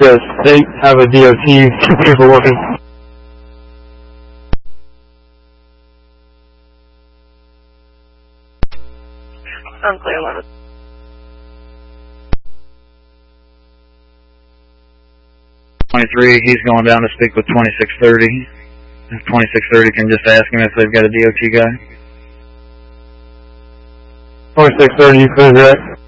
Does state have a DOT people working? Unclear 11. He's going down to speak with 2630. If 2630 can just ask him if they've got a DOT guy. 2630, you clear that?